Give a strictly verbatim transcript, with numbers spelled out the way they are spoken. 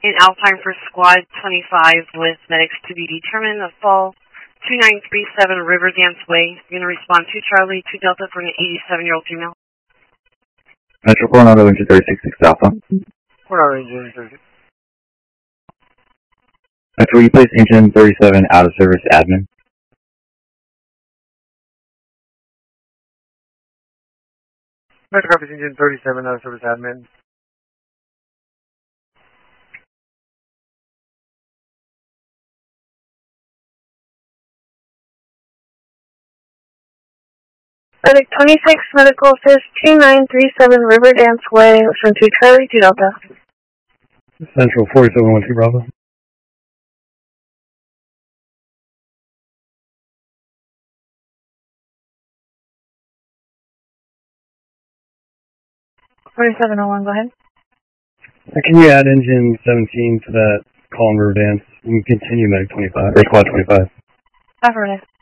in Alpine for Squad twenty-five with medics to be determined. A fall two nine three seven Riverdance Way. You're going to respond to Charlie, two Delta for an eighty-seven-year-old female. Metro Coronado Engine thirty-six six Alpha. Coronado Engine thirty-six. Metro, you place Engine thirty-seven out of service admin. Metro copies Engine thirty-seven out of service admin. Medic twenty-six, medical assist two nine three seven Riverdance Way, from two Charlie, two Delta. Central forty-seven one two Bravo. forty-seven oh one, go ahead. Uh, can you add engine seventeen to that call in Riverdance and continue medic twenty-five, or squad twenty-five? Affirmative.